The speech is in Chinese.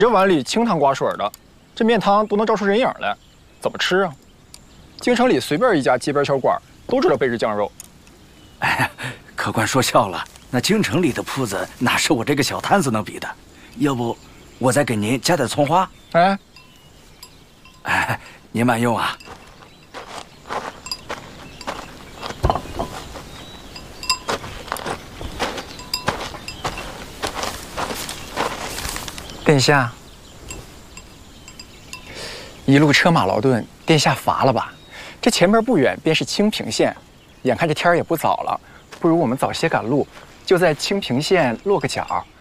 这碗里清汤挂水的，这面汤都能照出人影来，怎么吃啊？京城里随便一家街边小馆都知道备制酱肉。 哎呀，客官说笑了，那京城里的铺子哪是我这个小摊子能比的？要不，我再给您加点葱花？哎，您慢用啊。 殿下，一路车马劳顿，殿下乏了吧？这前边不远便是清平县，眼看这天儿也不早了，不如我们早些赶路，就在清平县落个脚，